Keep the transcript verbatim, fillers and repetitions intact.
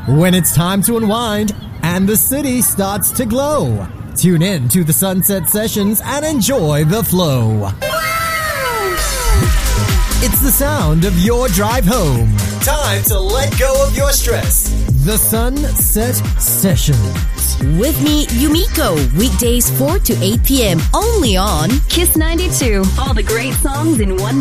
when it's time to unwind and the city starts to glow. Tune in to the Sunset Sessions and enjoy the flow. Wow! It's the sound of your drive home. Time to let go of your stress. The Sunset Sessions. With me, Yumiko, weekdays four to eight p.m. only on Kiss ninety-two. All the great songs in one